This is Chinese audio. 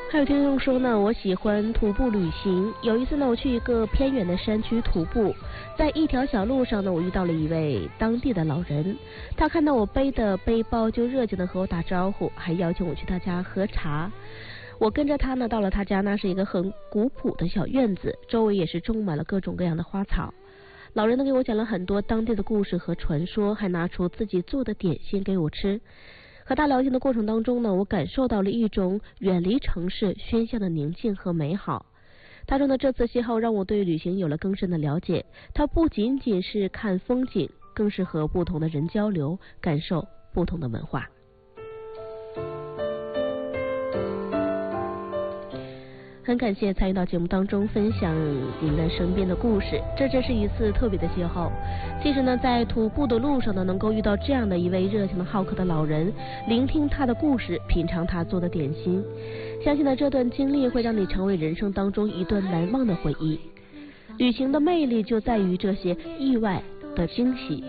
还有听众说呢，我喜欢徒步旅行。有一次呢，我去一个偏远的山区徒步，在一条小路上呢，我遇到了一位当地的老人。他看到我背的背包，就热情的和我打招呼，还邀请我去他家喝茶。我跟着他呢，到了他家，那是一个很古朴的小院子，周围也是种满了各种各样的花草。老人呢给我讲了很多当地的故事和传说，还拿出自己做的点心给我吃。和他聊天的过程当中呢，我感受到了一种远离城市喧嚣的宁静和美好。他说呢，这次邂逅让我对旅行有了更深的了解。它不仅仅是看风景，更是和不同的人交流，感受不同的文化。很感谢参与到节目当中分享您的身边的故事，这真是一次特别的邂逅。其实呢，在徒步的路上呢，能够遇到这样的一位热情的好客的老人，聆听他的故事，品尝他做的点心，相信呢这段经历会让你成为人生当中一段难忘的回忆。旅行的魅力就在于这些意外的惊喜